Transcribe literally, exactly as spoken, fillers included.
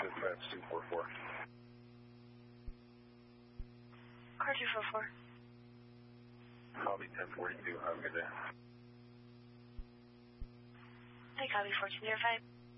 Fats two four four. Car two four four. Copy ten forty-two. Have a good day. Hey, copy fourteen zero five.